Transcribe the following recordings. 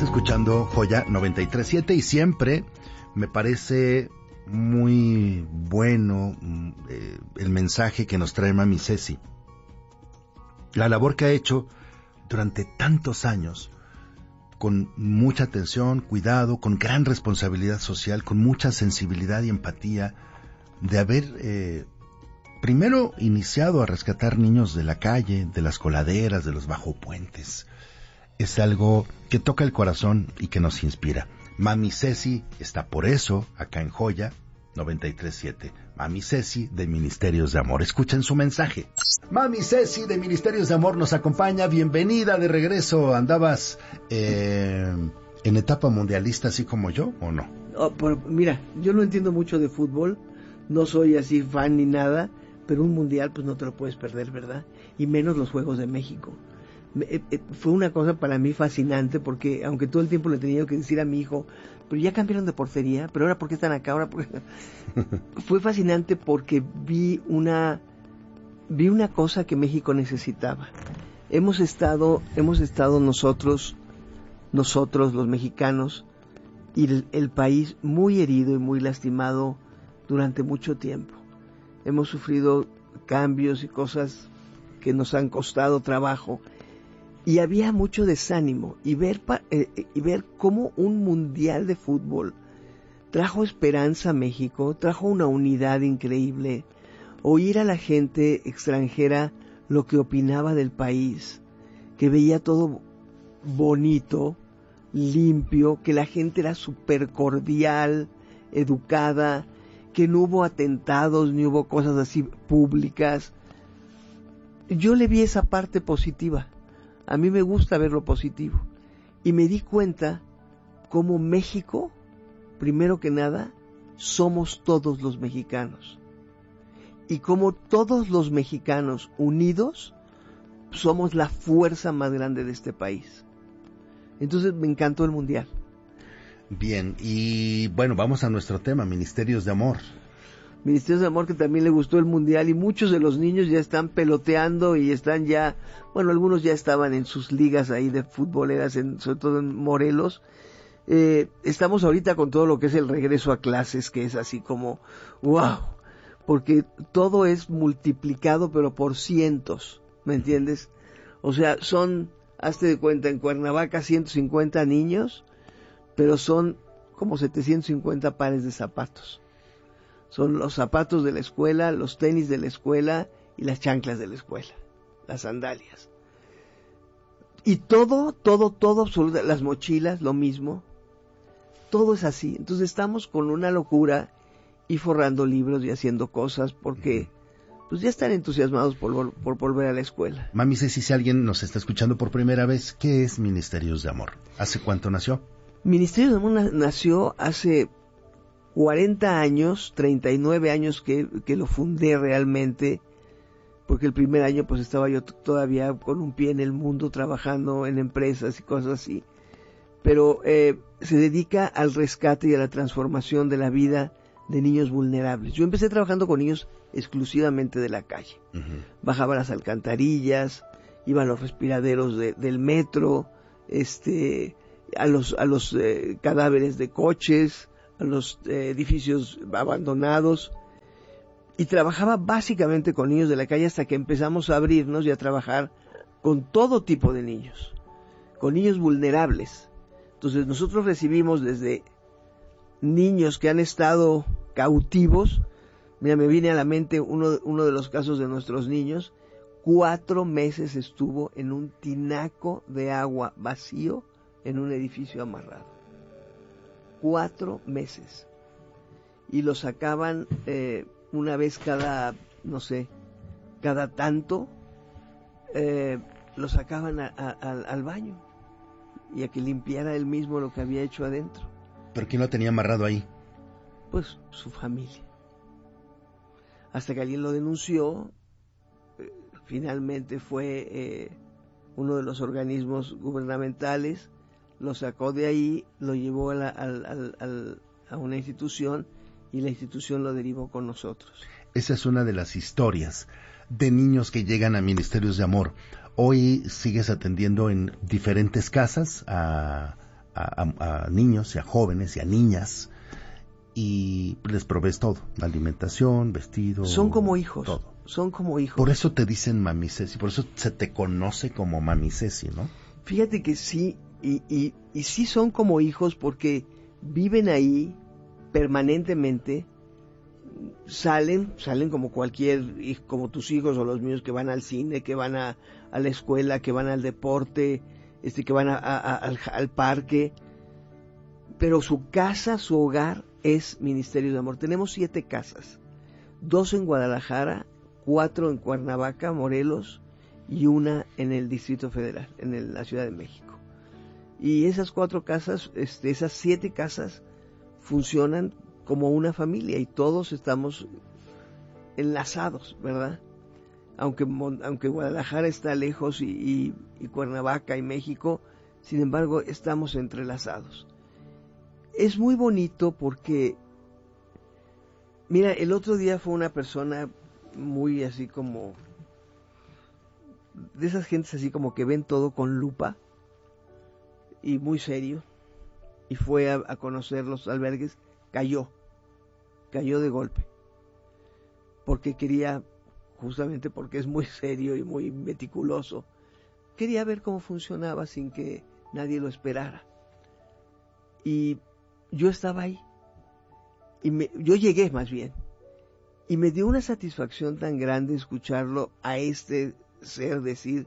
Estás escuchando Joya 93.7 y siempre me parece muy bueno el mensaje que nos trae Mami Ceci. La labor que ha hecho durante tantos años, con mucha atención, cuidado, con gran responsabilidad social, con mucha sensibilidad y empatía, de haber primero iniciado a rescatar niños de la calle, de las coladeras, de los bajopuentes. Es algo que toca el corazón y que nos inspira. Mami Ceci está por eso acá en Joya 93.7. Mami Ceci de Ministerios de Amor. Escuchen su mensaje. Mami Ceci de Ministerios de Amor nos acompaña. Bienvenida de regreso. ¿Andabas en etapa mundialista así como yo o no? Mira, yo no entiendo mucho de fútbol. No soy así fan ni nada. Pero un mundial pues no te lo puedes perder, ¿verdad? Y menos los Juegos de México. Fue una cosa para mí fascinante porque aunque todo el tiempo le tenía que decir a mi hijo, pero ya cambiaron de portería, pero ahora ¿por qué están acá? Ahora fue fascinante porque vi una cosa que México necesitaba. Hemos estado nosotros los mexicanos y el país muy herido y muy lastimado durante mucho tiempo. Hemos sufrido cambios y cosas que nos han costado trabajo. Y había mucho desánimo y ver cómo un mundial de fútbol trajo esperanza a México, trajo una unidad increíble, oír a la gente extranjera lo que opinaba del país, que veía todo bonito, limpio, que la gente era súper cordial, educada, que no hubo atentados ni hubo cosas así públicas. Yo le vi esa parte positiva. A mí me gusta ver lo positivo. Y me di cuenta cómo México, primero que nada, somos todos los mexicanos. Y cómo todos los mexicanos unidos somos la fuerza más grande de este país. Entonces me encantó el mundial. Bien, y bueno, vamos a nuestro tema, Ministerios de Amor. Ministerios de Amor, que también le gustó el mundial, y muchos de los niños ya están peloteando y están ya, bueno, algunos ya estaban en sus ligas ahí de futboleras, sobre todo en Morelos. Estamos ahorita con todo lo que es el regreso a clases, que es así como, wow, porque todo es multiplicado, pero por cientos, ¿me entiendes? O sea, hazte de cuenta, en Cuernavaca 150 niños, pero son como 750 pares de zapatos. Son los zapatos de la escuela, los tenis de la escuela y las chanclas de la escuela, las sandalias. Y todo, absolutamente, las mochilas, lo mismo. Todo es así. Entonces estamos con una locura y forrando libros y haciendo cosas porque pues ya están entusiasmados por volver a la escuela. Mami Ceci, si alguien nos está escuchando por primera vez, ¿qué es Ministerios de Amor? ¿Hace cuánto nació? Ministerios de Amor nació hace 40 años, 39 años que lo fundé realmente, porque el primer año pues estaba yo todavía con un pie en el mundo trabajando en empresas y cosas así, pero se dedica al rescate y a la transformación de la vida de niños vulnerables. Yo empecé trabajando con niños exclusivamente de la calle. Bajaba las alcantarillas, iba a los respiraderos del metro, a los cadáveres de coches, a los edificios abandonados, y trabajaba básicamente con niños de la calle hasta que empezamos a abrirnos y a trabajar con todo tipo de niños, con niños vulnerables. Entonces nosotros recibimos desde niños que han estado cautivos. Mira, me viene a la mente uno de los casos de nuestros niños. 4 meses estuvo en un tinaco de agua vacío en un edificio amarrado. 4 meses. Y lo sacaban una vez cada tanto, lo sacaban al baño y a que limpiara él mismo lo que había hecho adentro. ¿Pero quién lo tenía amarrado ahí? Pues su familia. Hasta que alguien lo denunció, finalmente fue uno de los organismos gubernamentales, lo sacó de ahí, lo llevó a una institución y la institución lo derivó con nosotros. Esa es una de las historias de niños que llegan a Ministerios de Amor. Hoy sigues atendiendo en diferentes casas a a niños y a jóvenes y a niñas, y les provees todo, alimentación, vestido. Son como hijos. Todo. Son como hijos. Por eso te dicen Mami Ceci, por eso se te conoce como Mami Ceci, ¿no? Fíjate que sí, y sí son como hijos porque viven ahí permanentemente, salen como como tus hijos o los míos, que van al cine, que van a la escuela, que van al deporte, que van al parque, pero su casa, su hogar es Ministerio de Amor. Tenemos 7 casas, 2 en Guadalajara, 4 en Cuernavaca, Morelos, y 1 en el Distrito Federal, en la Ciudad de México. Y esas 4 casas, esas 7 casas funcionan como una familia y todos estamos enlazados, ¿verdad? Aunque Guadalajara está lejos y Cuernavaca y México, sin embargo estamos entrelazados. Es muy bonito porque, mira, el otro día fue una persona muy así como, de esas gentes así como que ven todo con lupa y muy serio, y fue a conocer los albergues, cayó de golpe, porque quería, justamente porque es muy serio y muy meticuloso, quería ver cómo funcionaba sin que nadie lo esperara. Y yo estaba ahí, yo llegué más bien, y me dio una satisfacción tan grande escucharlo a este ser decir: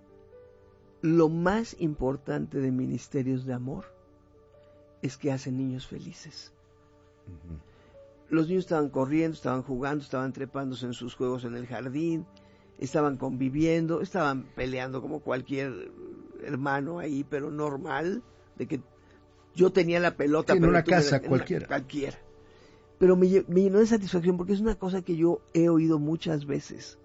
lo más importante de Ministerios de Amor es que hacen niños felices. Uh-huh. Los niños estaban corriendo, estaban jugando, estaban trepándose en sus juegos en el jardín, estaban conviviendo, estaban peleando como cualquier hermano ahí, pero normal, de que yo tenía la pelota, sí, pero en una casa cualquiera. Pero me llenó de satisfacción porque es una cosa que yo he oído muchas veces.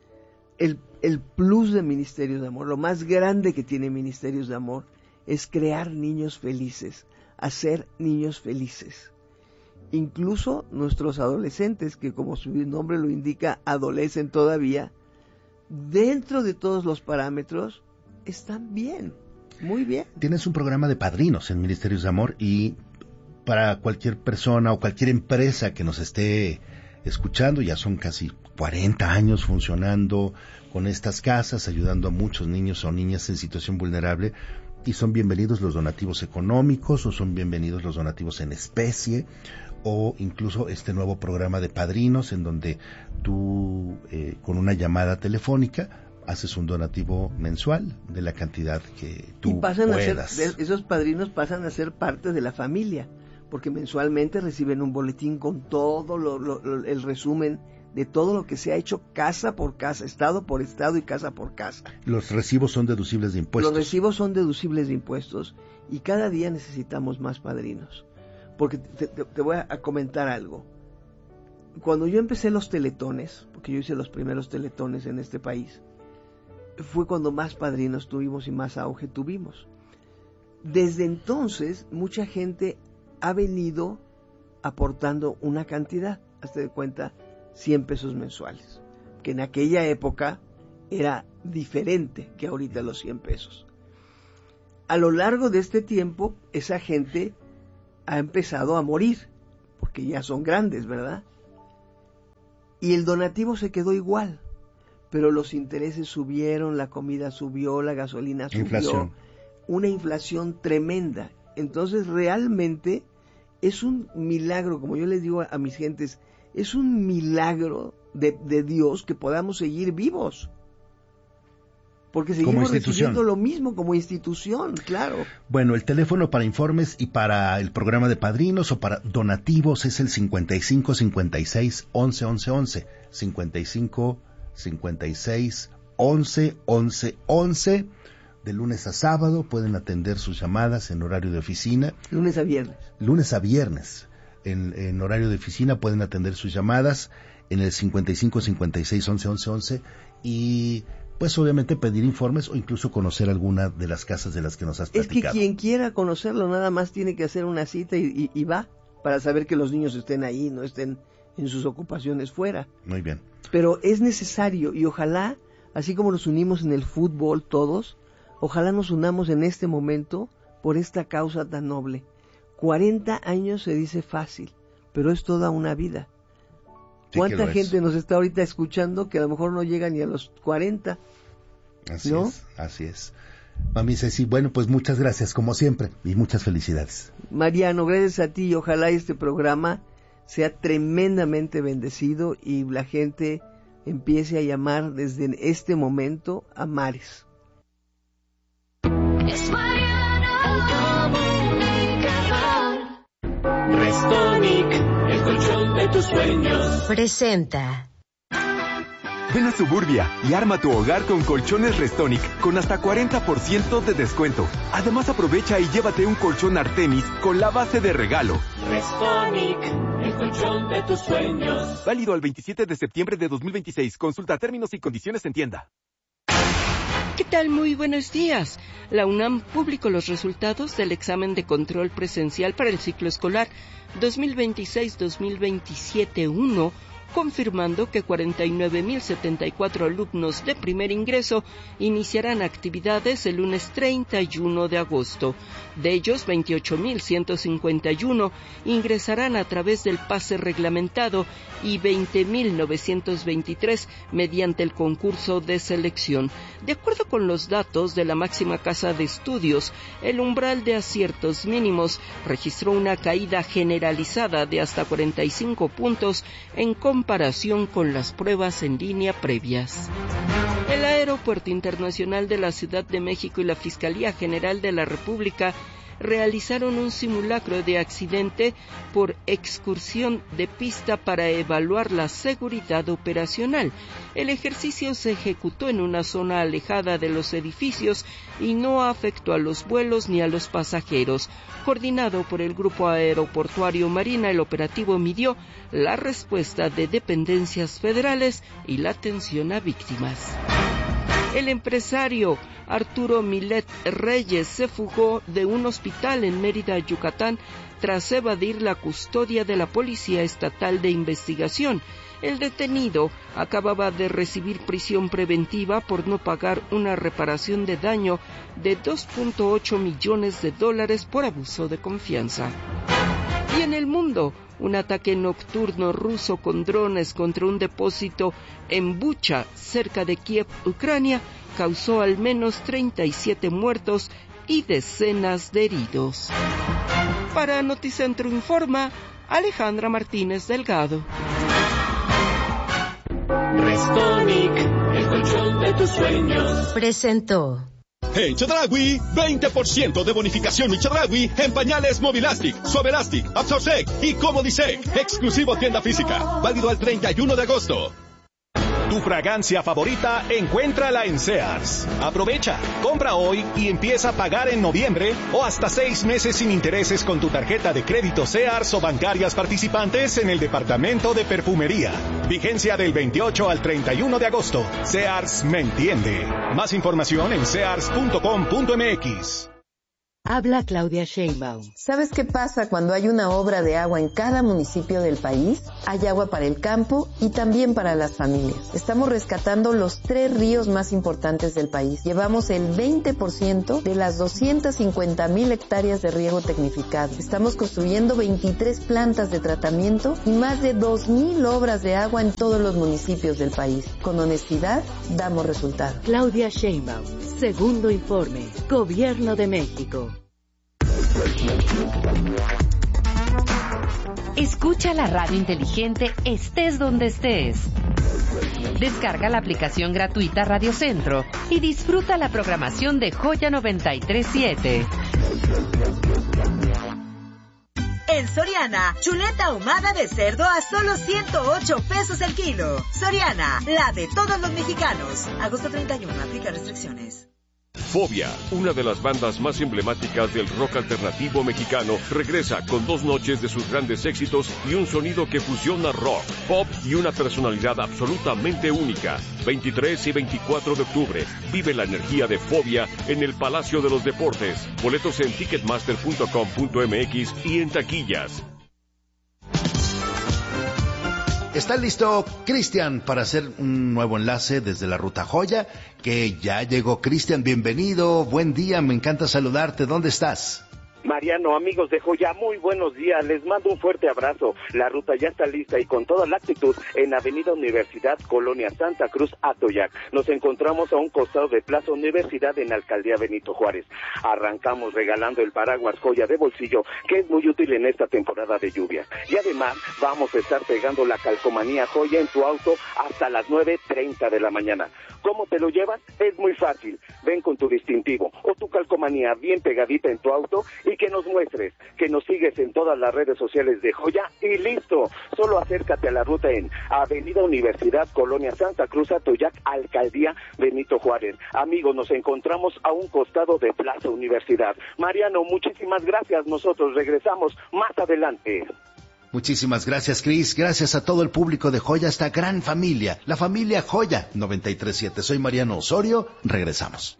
El plus de Ministerios de Amor, lo más grande que tiene Ministerios de Amor, es crear niños felices, hacer niños felices. Incluso nuestros adolescentes, que como su nombre lo indica, adolecen todavía, dentro de todos los parámetros, están bien, muy bien. Tienes un programa de padrinos en Ministerios de Amor, y para cualquier persona o cualquier empresa que nos esté escuchando, ya son casi 40 años funcionando con estas casas, ayudando a muchos niños o niñas en situación vulnerable, y son bienvenidos los donativos económicos, o son bienvenidos los donativos en especie, o incluso este nuevo programa de padrinos en donde tú con una llamada telefónica haces un donativo mensual de la cantidad que tú puedas. Esos padrinos pasan a ser parte de la familia, porque mensualmente reciben un boletín con todo el resumen de todo lo que se ha hecho casa por casa, estado por estado y casa por casa. Los recibos son deducibles de impuestos. Los recibos son deducibles de impuestos, y cada día necesitamos más padrinos. Porque te voy a comentar algo. Cuando yo empecé los teletones, porque yo hice los primeros teletones en este país, fue cuando más padrinos tuvimos y más auge tuvimos. Desde entonces, mucha gente ha venido aportando una cantidad, hazte de cuenta, 100 pesos mensuales, que en aquella época era diferente que ahorita los 100 pesos. A lo largo de este tiempo, esa gente ha empezado a morir, porque ya son grandes, ¿verdad? Y el donativo se quedó igual, pero los intereses subieron, la comida subió, la gasolina subió, inflación. Una inflación tremenda. Entonces realmente es un milagro, como yo les digo a mis gentes, es un milagro de Dios que podamos seguir vivos. Porque seguimos recibiendo lo mismo como institución, claro. Bueno, el teléfono para informes y para el programa de padrinos o para donativos es el 55 56 11 11 11. 55 56 11 11 11. De lunes a sábado pueden atender sus llamadas en horario de oficina. Lunes a viernes. Lunes a viernes. En horario de oficina pueden atender sus llamadas en el 55 56 11 11 11. Y pues obviamente pedir informes o incluso conocer alguna de las casas de las que nos has platicado. Es que quien quiera conocerlo nada más tiene que hacer una cita y va, para saber que los niños estén ahí, no estén en sus ocupaciones fuera. Muy bien. Pero es necesario, y ojalá, así como nos unimos en el fútbol todos, ojalá nos unamos en este momento por esta causa tan noble. 40 años se dice fácil, pero es toda una vida. Sí, ¿Cuánta gente nos está ahorita escuchando que a lo mejor no llega ni a los 40? Así ¿no? es, así es. Mami Ceci, bueno, pues muchas gracias, como siempre, y muchas felicidades. Mariano, gracias a ti, y ojalá este programa sea tremendamente bendecido y la gente empiece a llamar desde este momento a mares. Es Mariano, Restonic, el colchón de tus sueños. presenta. Ven a Suburbia y arma tu hogar con colchones Restonic con hasta 40% de descuento. Además aprovecha y llévate un colchón Artemis con la base de regalo. Restonic, el colchón de tus sueños. Válido al 27 de septiembre de 2026. Consulta términos y condiciones en tienda. ¿Qué tal? Muy buenos días. La UNAM publicó los resultados del examen de control presencial para el ciclo escolar 2026-2027-1, confirmando que 49.074 alumnos de primer ingreso iniciarán actividades el lunes 31 de agosto. De ellos, 28.151 ingresarán a través del pase reglamentado y 20.923 mediante el concurso de selección. De acuerdo con los datos de la máxima casa de estudios, el umbral de aciertos mínimos registró una caída generalizada de hasta 45 puntos en comparación con las pruebas en línea previas. El Aeropuerto Internacional de la Ciudad de México y la Fiscalía General de la República realizaron un simulacro de accidente por excursión de pista para evaluar la seguridad operacional. El ejercicio se ejecutó en una zona alejada de los edificios y no afectó a los vuelos ni a los pasajeros. Coordinado por el Grupo Aeroportuario Marina, el operativo midió la respuesta de dependencias federales y la atención a víctimas. El empresario Arturo Milet Reyes se fugó de un hospital en Mérida, Yucatán, tras evadir la custodia de la Policía Estatal de Investigación. El detenido acababa de recibir prisión preventiva por no pagar una reparación de daño de $2.8 millones por abuso de confianza. Y en el mundo, un ataque nocturno ruso con drones contra un depósito en Bucha, cerca de Kiev, Ucrania, causó al menos 37 muertos y decenas de heridos. Para Noticentro Informa, Alejandra Martínez Delgado. Restonic, el colchón de tus sueños. presentó. En Chedraui, 20% de bonificación en Chedraui en pañales Movilastic, Suavelastic, Absorsec y Comodisec. Exclusivo tienda física. Válido al 31 de agosto. Tu fragancia favorita, encuéntrala en Sears. Aprovecha, compra hoy y empieza a pagar en noviembre o hasta 6 meses sin intereses con tu tarjeta de crédito Sears o bancarias participantes en el departamento de perfumería. Vigencia del 28 al 31 de agosto. Sears me entiende. Más información en sears.com.mx. Habla Claudia Sheinbaum. ¿Sabes qué pasa cuando hay una obra de agua en cada municipio del país? Hay agua para el campo y también para las familias. Estamos rescatando los 3 ríos más importantes del país. Llevamos el 20% de las 250,000 hectáreas de riego tecnificado. Estamos construyendo 23 plantas de tratamiento y más de 2,000 obras de agua en todos los municipios del país. Con honestidad, damos resultados. Claudia Sheinbaum. Segundo informe. Gobierno de México. Escucha la radio inteligente estés donde estés. Descarga la aplicación gratuita Radio Centro y disfruta la programación de Joya 93.7. En Soriana, chuleta ahumada de cerdo a solo 108 pesos el kilo. Soriana, la de todos los mexicanos. Agosto 31, aplica restricciones. Fobia, una de las bandas más emblemáticas del rock alternativo mexicano, regresa con 2 noches de sus grandes éxitos y un sonido que fusiona rock, pop y una personalidad absolutamente única. 23 y 24 de octubre, vive la energía de Fobia en el Palacio de los Deportes. Boletos en ticketmaster.com.mx y en taquillas. Está listo Cristian para hacer un nuevo enlace desde la Ruta Joya, que ya llegó. Cristian, bienvenido, buen día, me encanta saludarte. ¿Dónde estás? Mariano, amigos de Joya, muy buenos días, les mando un fuerte abrazo. La ruta ya está lista y con toda la actitud en Avenida Universidad, Colonia Santa Cruz, Atoyac. Nos encontramos a un costado de Plaza Universidad en Alcaldía Benito Juárez. Arrancamos regalando el paraguas Joya de bolsillo, que es muy útil en esta temporada de lluvia. Y además vamos a estar pegando la calcomanía Joya en tu auto hasta las 9:30 de la mañana. ¿Cómo te lo llevas? Es muy fácil. Ven con tu distintivo o tu calcomanía bien pegadita en tu auto y que nos muestres, que nos sigues en todas las redes sociales de Joya y listo. Solo acércate a la ruta en Avenida Universidad, Colonia Santa Cruz, Atoyac, Alcaldía Benito Juárez. Amigos, nos encontramos a un costado de Plaza Universidad. Mariano, muchísimas gracias. Nosotros regresamos más adelante. Muchísimas gracias, Cris. Gracias a todo el público de Joya, esta gran familia, la familia Joya 93.7. Soy Mariano Osorio. Regresamos.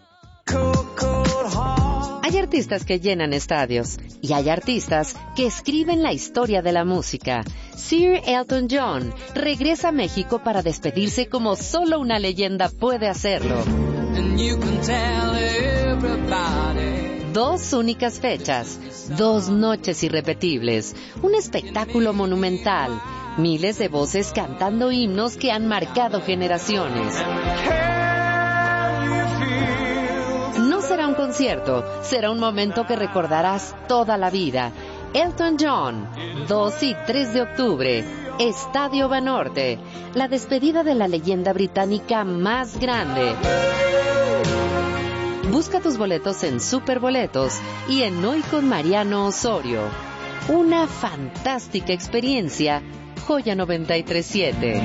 Hay artistas que llenan estadios y hay artistas que escriben la historia de la música. Sir Elton John regresa a México para despedirse como solo una leyenda puede hacerlo. 2 únicas fechas, 2 noches irrepetibles, un espectáculo monumental, miles de voces cantando himnos que han marcado generaciones. No será un concierto, será un momento que recordarás toda la vida. Elton John, 2 y 3 de octubre, Estadio Banorte, la despedida de la leyenda británica más grande. Busca tus boletos en Superboletos y en Hoy con Mariano Osorio. Una fantástica experiencia, Joya 93.7.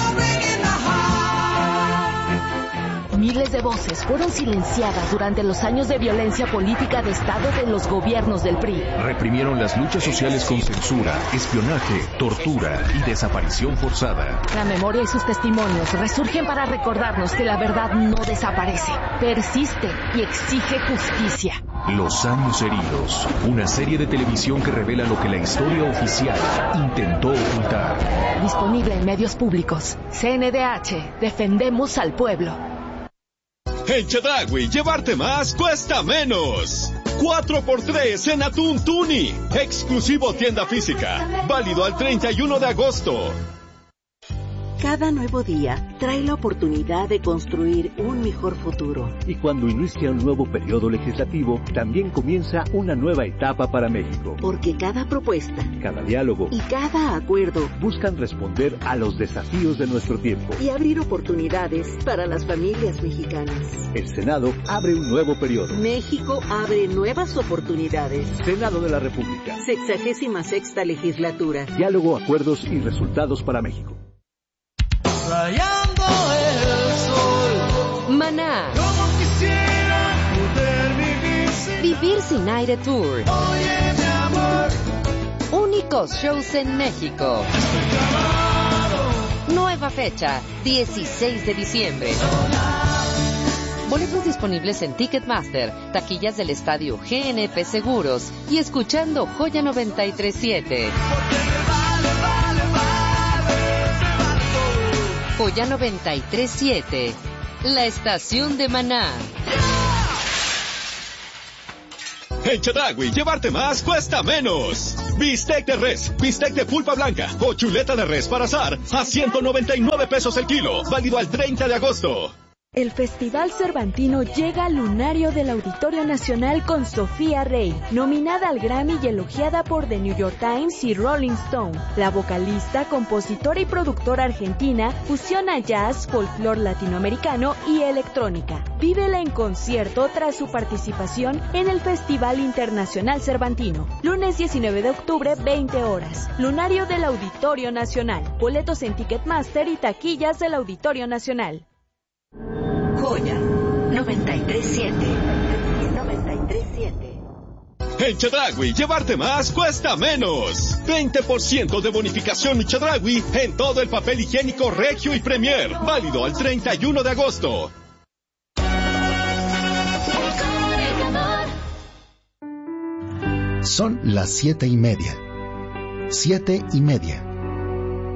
Miles de voces fueron silenciadas durante los años de violencia política de Estado de los gobiernos del PRI. Reprimieron las luchas sociales con censura, espionaje, tortura y desaparición forzada. La memoria y sus testimonios resurgen para recordarnos que la verdad no desaparece, persiste y exige justicia. Los años heridos, una serie de televisión que revela lo que la historia oficial intentó ocultar. Disponible en medios públicos. CNDH, defendemos al pueblo. En Chedraui, llevarte más cuesta menos. 4x3 en atún tuni. Exclusivo tienda física. Válido al 31 de agosto. Cada nuevo día trae la oportunidad de construir un mejor futuro. Y cuando inicia un nuevo periodo legislativo, también comienza una nueva etapa para México. Porque cada propuesta, cada diálogo y cada acuerdo buscan responder a los desafíos de nuestro tiempo y abrir oportunidades para las familias mexicanas. El Senado abre un nuevo periodo. México abre nuevas oportuniddes. Senado de la República. 66ª legislatura. Diálogo, acuerdos y resultados para México. Rayando el sol. Maná. Como quisiera poder vivir sin aire tour. Oye, mi amor. Únicos shows en México. Nueva fecha, 16 de diciembre. Boletos disponibles en Ticketmaster, taquillas del estadio GNP Seguros y escuchando Joya 93.7. Joya 93.7, la estación de Maná. En Chedraui, llevarte más cuesta menos. Bistec de res, bistec de pulpa blanca o chuleta de res para asar a 199 pesos el kilo. Válido al 30 de agosto. El Festival Cervantino llega al lunario del Auditorio Nacional con Sofía Rey, nominada al Grammy y elogiada por The New York Times y Rolling Stone. La vocalista, compositora y productora argentina fusiona jazz, folclore latinoamericano y electrónica. Vívela en concierto tras su participación en el Festival Internacional Cervantino. Lunes 19 de octubre, 20 horas. Lunario del Auditorio Nacional. Boletos en Ticketmaster y taquillas del Auditorio Nacional. Joya 93.7. 93.7. En Chedraui, llevarte más cuesta menos. 20% de bonificación en Chedraui en todo el papel higiénico Regio y Premier. Válido al 31 de agosto. Son las 7:30. 7:30.